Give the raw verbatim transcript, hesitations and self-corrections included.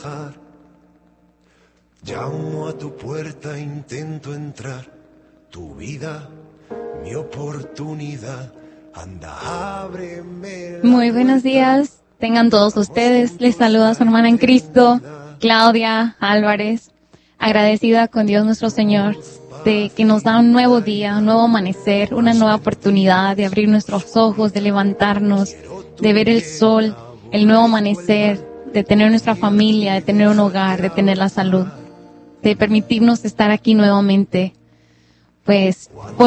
Llamo a tu puerta, intento entrar. Tu vida, mi oportunidad. Anda, ábreme. Muy buenos días, tengan todos ustedes. Les saluda su hermana en Cristo, Claudia Álvarez, agradecida con Dios nuestro Señor de que nos da un nuevo día, un nuevo amanecer, una nueva oportunidad de abrir nuestros ojos, de levantarnos, de ver el sol, el nuevo amanecer, de tener nuestra familia, de tener un hogar, de tener la salud, de permitirnos estar aquí nuevamente. Pues